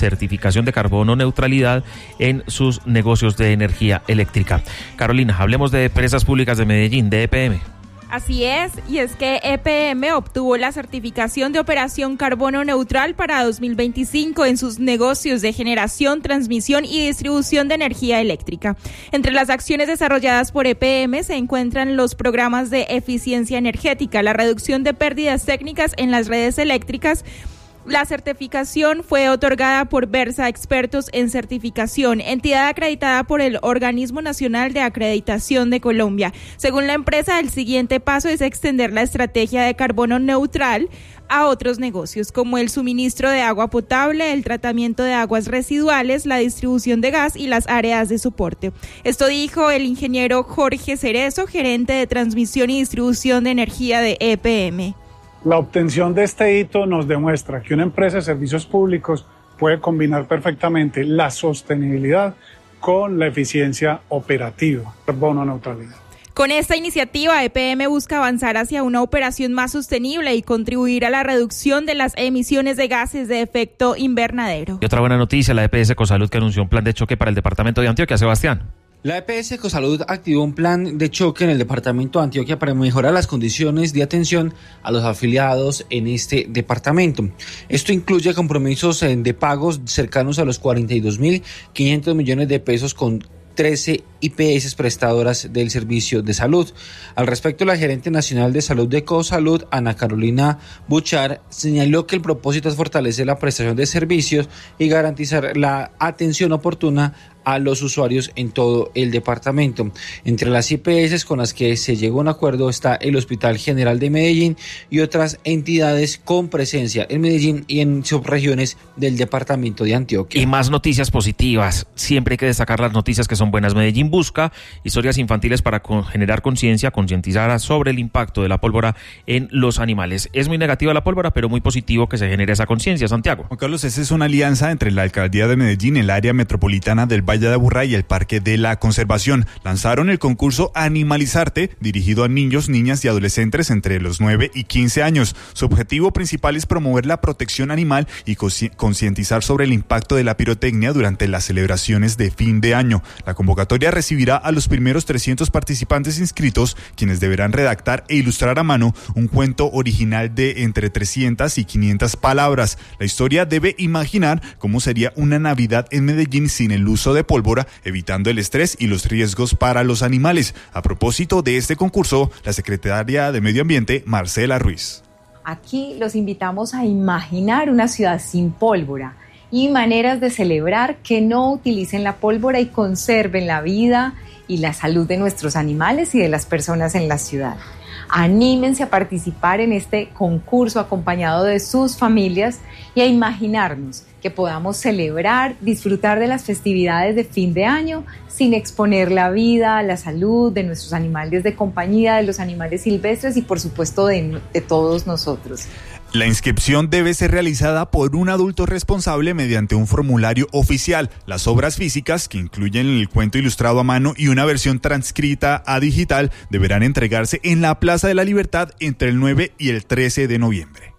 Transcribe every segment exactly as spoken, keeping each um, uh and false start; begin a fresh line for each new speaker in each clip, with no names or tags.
certificación de carbono neutralidad en sus negocios de energía eléctrica. Carolina, hablemos de Empresas Públicas de Medellín, de E P M.
Así es, y es que E P M obtuvo la certificación de operación carbono neutral para dos mil veinticinco en sus negocios de generación, transmisión y distribución de energía eléctrica. Entre las acciones desarrolladas por E P M se encuentran los programas de eficiencia energética, la reducción de pérdidas técnicas en las redes eléctricas. La certificación fue otorgada por Versa Expertos en Certificación, entidad acreditada por el Organismo Nacional de Acreditación de Colombia. Según la empresa, el siguiente paso es extender la estrategia de carbono neutral a otros negocios, como el suministro de agua potable, el tratamiento de aguas residuales, la distribución de gas y las áreas de soporte. Esto dijo el ingeniero Jorge Cerezo, gerente de transmisión y distribución de energía de E P M.
La obtención de este hito nos demuestra que una empresa de servicios públicos puede combinar perfectamente la sostenibilidad con la eficiencia operativa, carbono neutralidad.
Con esta iniciativa, E P M busca avanzar hacia una operación más sostenible y contribuir a la reducción de las emisiones de gases de efecto invernadero.
Y otra buena noticia, la E P S Ecosalud, que anunció un plan de choque para el departamento de Antioquia. Sebastián.
La E P S Ecosalud activó un plan de choque en el departamento de Antioquia para mejorar las condiciones de atención a los afiliados en este departamento. Esto incluye compromisos de pagos cercanos a los cuarenta y dos mil quinientos millones de pesos con trece I P S prestadoras del servicio de salud. Al respecto, la gerente nacional de salud de Ecosalud, Ana Carolina Buchar, señaló que el propósito es fortalecer la prestación de servicios y garantizar la atención oportuna a los usuarios en todo el departamento. Entre las I P S con las que se llegó a un acuerdo está el Hospital General de Medellín y otras entidades con presencia en Medellín y en subregiones del departamento de Antioquia.
Y más noticias positivas. Siempre hay que destacar las noticias que son buenas. Medellín busca historias infantiles para generar conciencia, concientizar sobre el impacto de la pólvora en los animales. Es muy negativa la pólvora, pero muy positivo que se genere esa conciencia. Santiago.
Juan Carlos, esa es una alianza entre la Alcaldía de Medellín, el área metropolitana del Valle de Aburrá y el Parque de la Conservación. Lanzaron el concurso Animalizarte, dirigido a niños, niñas y adolescentes entre los nueve y quince años. Su objetivo principal es promover la protección animal y concientizar sobre el impacto de la pirotecnia durante las celebraciones de fin de año. La convocatoria recibirá a los primeros trescientos participantes inscritos, quienes deberán redactar e ilustrar a mano un cuento original de entre trescientas y quinientas palabras. La historia debe imaginar cómo sería una Navidad en Medellín sin el uso de pólvora, evitando el estrés y los riesgos para los animales. A propósito de este concurso, la secretaria de Medio Ambiente, Marcela Ruiz.
Aquí los invitamos a imaginar una ciudad sin pólvora y maneras de celebrar que no utilicen la pólvora y conserven la vida y la salud de nuestros animales y de las personas en la ciudad. Anímense a participar en este concurso acompañado de sus familias y a imaginarnos que podamos celebrar, disfrutar de las festividades de fin de año sin exponer la vida, la salud de nuestros animales de compañía, de los animales silvestres y por supuesto de, de todos nosotros.
La inscripción debe ser realizada por un adulto responsable mediante un formulario oficial. Las obras físicas, que incluyen el cuento ilustrado a mano y una versión transcrita a digital, deberán entregarse en la Plaza de la Libertad entre el nueve y el trece de noviembre.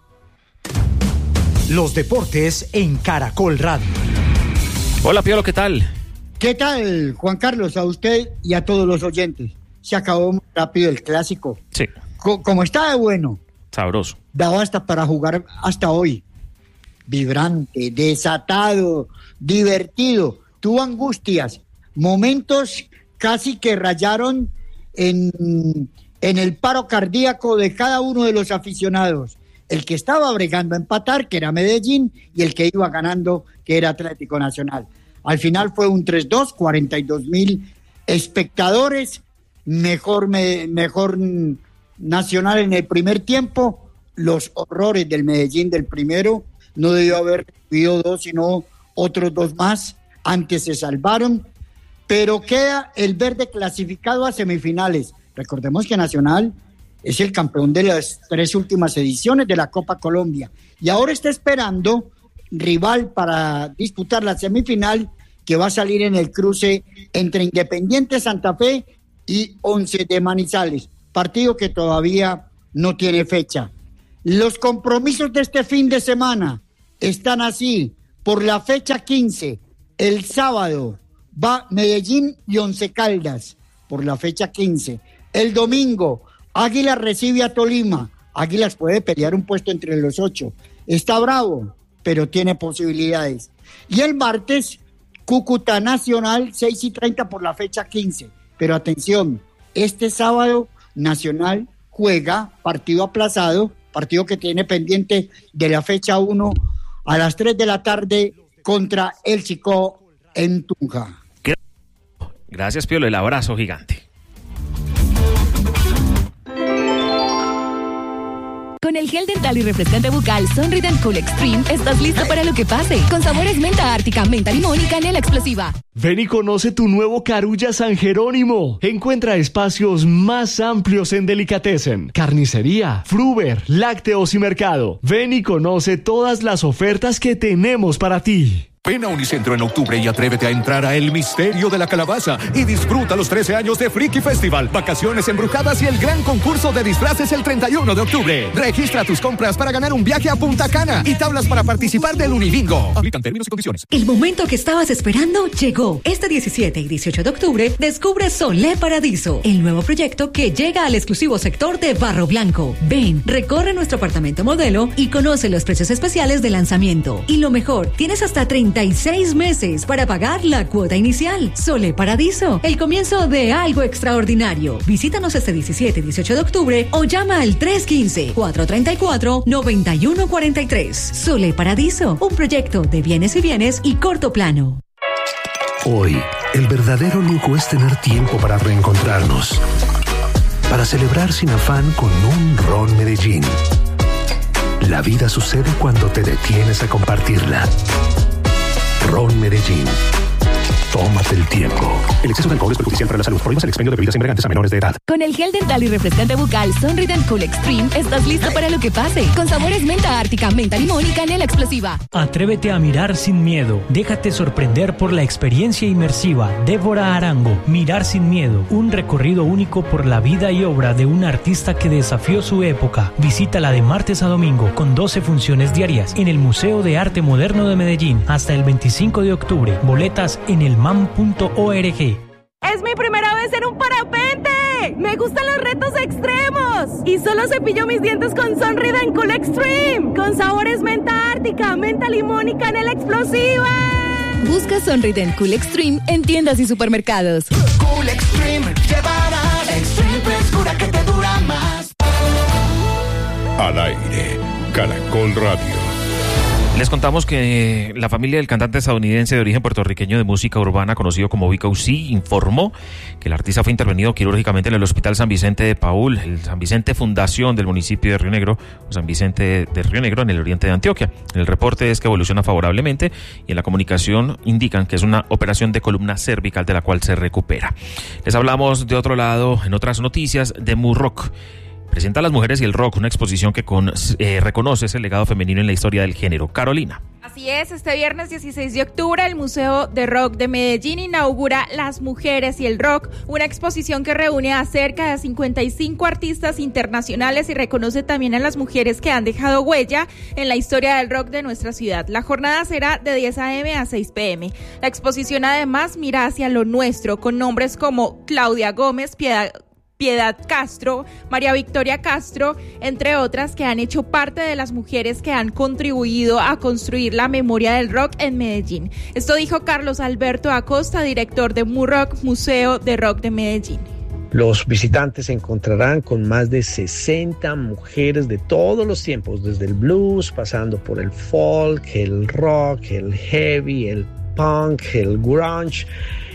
Los deportes en Caracol Radio.
Hola, Piolo, ¿qué tal?
¿Qué tal, Juan Carlos? A usted y a todos los oyentes. Se acabó muy rápido el clásico.
Sí.
Co- como está de bueno.
Sabroso.
Daba hasta para jugar hasta hoy. Vibrante, desatado, divertido. Tuvo angustias, momentos casi que rayaron en, en el paro cardíaco de cada uno de los aficionados. El que estaba bregando a empatar, que era Medellín, y el que iba ganando, que era Atlético Nacional. Al final fue un tres dos, cuarenta y dos mil espectadores, mejor, me, mejor Nacional en el primer tiempo. Los horrores del Medellín del primero, no debió haber recibido dos, sino otros dos más, antes se salvaron, pero queda el verde clasificado a semifinales. Recordemos que Nacional es el campeón de las tres últimas ediciones de la Copa Colombia y ahora está esperando rival para disputar la semifinal que va a salir en el cruce entre Independiente Santa Fe y Once de Manizales, partido que todavía no tiene fecha. Los compromisos de este fin de semana están así: Por la fecha quince, el sábado, va Medellín y Once Caldas, por la fecha quince. El domingo, Águilas recibe a Tolima. Águilas puede pelear un puesto entre los ocho. Está bravo, pero tiene posibilidades. Y el martes, Cúcuta Nacional, seis y treinta por la fecha quince. Pero atención, este sábado Nacional juega partido aplazado, partido que tiene pendiente de la fecha uno a las tres de la tarde contra el Chicó en Tunja.
Gracias, Piolo, el abrazo gigante.
Con el gel dental y refrescante bucal Sonrident Cool Extreme estás listo para lo que pase. Con sabores menta ártica, menta limón y canela explosiva.
Ven y conoce tu nuevo Carulla San Jerónimo. Encuentra espacios más amplios en Delicatessen, carnicería, fruver, lácteos y mercado. Ven y conoce todas las ofertas que tenemos para ti.
Ven a Unicentro en octubre y atrévete a entrar a El Misterio de la Calabaza y disfruta los trece años de Friki Festival, vacaciones embrujadas y el gran concurso de disfraces el treinta y uno de octubre. Registra tus compras para ganar un viaje a Punta Cana y tablas para participar del Unibingo. Aplican términos y condiciones.
El momento que estabas esperando llegó. Este diecisiete y dieciocho de octubre descubre Solé Paradiso, el nuevo proyecto que llega al exclusivo sector de Barro Blanco. Ven, recorre nuestro apartamento modelo y conoce los precios especiales de lanzamiento. Y lo mejor, tienes hasta treinta y seis meses para pagar la cuota inicial. Solé Paradiso, el comienzo de algo extraordinario. Visítanos este diecisiete y dieciocho de octubre o llama al tres uno cinco, cuatro tres cuatro, nueve uno cuatro tres. Solé Paradiso, un proyecto de bienes y bienes y corto plano.
Hoy, el verdadero lujo es tener tiempo para reencontrarnos, para celebrar sin afán con un Ron Medellín. La vida sucede cuando te detienes a compartirla. Ron Medellín. Tómate el tiempo. El exceso de alcohol es perjudicial para la salud. Prohíbas el expendio de bebidas embriagantes a menores de edad.
Con el gel dental y refrescante bucal Sonrident Cool Extreme estás listo para lo que pase. Con sabores menta ártica, menta limón y canela explosiva.
Atrévete a mirar sin miedo. Déjate sorprender por la experiencia inmersiva. Débora Arango. Mirar sin miedo. Un recorrido único por la vida y obra de un artista que desafió su época. Visítala de martes a domingo con doce funciones diarias en el Museo de Arte Moderno de Medellín hasta el veinticinco de octubre. Boletas en el m a m punto org.
Es mi primera vez en un parapente. Me gustan los retos extremos. Y solo cepillo mis dientes con Sonrident Cool Extreme. Con sabores menta ártica, menta limón y canela explosiva.
Busca Sonrident Cool Extreme en tiendas y supermercados.
Cool Extreme, llevará Extreme frescura que te dura más.
Al aire, Caracol Radio.
Les contamos que la familia del cantante estadounidense de origen puertorriqueño de música urbana, conocido como Vico C, informó que el artista fue intervenido quirúrgicamente en el Hospital San Vicente de Paúl, el San Vicente Fundación del municipio de Río Negro, o San Vicente de Río Negro, en el oriente de Antioquia. El reporte es que evoluciona favorablemente y en la comunicación indican que es una operación de columna cervical de la cual se recupera. Les hablamos de otro lado, en otras noticias, de Murrock. Presenta a las mujeres y el rock, una exposición que con, eh, reconoce ese legado femenino en la historia del género. Carolina.
Así es, este viernes dieciséis de octubre el Museo de Rock de Medellín inaugura Las Mujeres y el Rock, una exposición que reúne a cerca de cincuenta y cinco artistas internacionales y reconoce también a las mujeres que han dejado huella en la historia del rock de nuestra ciudad. La jornada será de diez a eme a seis pe eme. La exposición además mira hacia lo nuestro, con nombres como Claudia Gómez, Piedad Piedad Castro, María Victoria Castro, entre otras, que han hecho parte de las mujeres que han contribuido a construir la memoria del rock en Medellín. Esto dijo Carlos Alberto Acosta, director de Murrock, Museo de Rock de Medellín.
Los visitantes se encontrarán con más de sesenta mujeres de todos los tiempos, desde el blues, pasando por el folk, el rock, el heavy, el punk, el grunge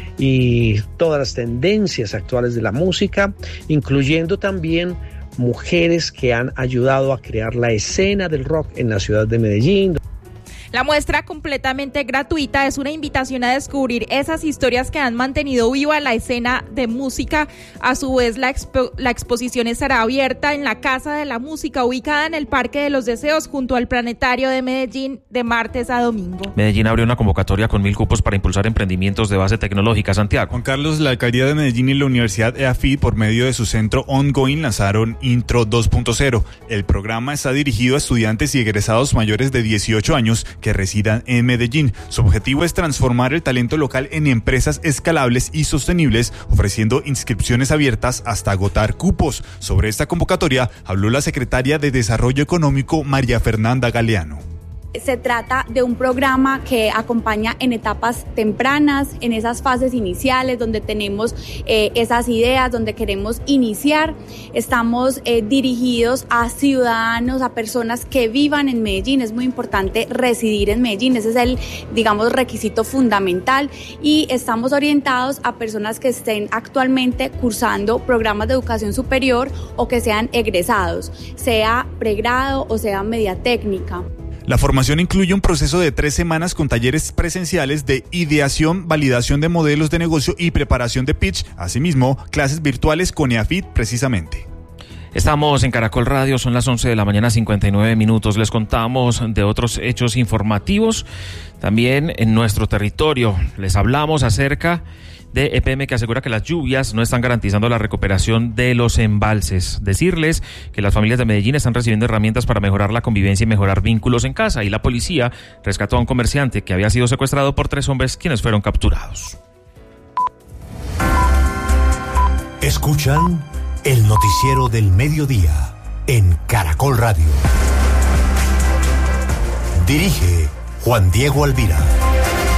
y todas las tendencias actuales de la música, incluyendo también mujeres que han ayudado a crear la escena del rock en la ciudad de Medellín.
La muestra, completamente gratuita, es una invitación a descubrir esas historias que han mantenido viva la escena de música. A su vez, la, expo- la exposición estará abierta en la Casa de la Música, ubicada en el Parque de los Deseos, junto al Planetario de Medellín, de martes a domingo.
Medellín abrió una convocatoria con mil cupos para impulsar emprendimientos de base tecnológica. Santiago.
Juan Carlos, la Alcaldía de Medellín y la Universidad E A F I, por medio de su centro Ongoing, lanzaron Intro dos punto cero. El programa está dirigido a estudiantes y egresados mayores de dieciocho años que residan en Medellín. Su objetivo es transformar el talento local en empresas escalables y sostenibles, ofreciendo inscripciones abiertas hasta agotar cupos. Sobre esta convocatoria habló la secretaria de Desarrollo Económico, María Fernanda Galeano.
Se trata de un programa que acompaña en etapas tempranas, en esas fases iniciales donde tenemos eh, esas ideas, donde queremos iniciar. Estamos eh, dirigidos a ciudadanos, a personas que vivan en Medellín. Es muy importante residir en Medellín, ese es el, digamos, requisito fundamental. Y estamos orientados a personas que estén actualmente cursando programas de educación superior o que sean egresados, sea pregrado o sea media técnica.
La formación incluye un proceso de tres semanas con talleres presenciales de ideación, validación de modelos de negocio y preparación de pitch. Asimismo, clases virtuales con EAFIT precisamente.
Estamos en Caracol Radio, son las once de la mañana, cincuenta y nueve minutos. Les contamos de otros hechos informativos también en nuestro territorio. Les hablamos acerca de E P M, que asegura que las lluvias no están garantizando la recuperación de los embalses. Decirles que las familias de Medellín están recibiendo herramientas para mejorar la convivencia y mejorar vínculos en casa. Y la policía rescató a un comerciante que había sido secuestrado por tres hombres quienes fueron capturados.
Escuchan el noticiero del mediodía en Caracol Radio. Dirige Juan Diego Alvira.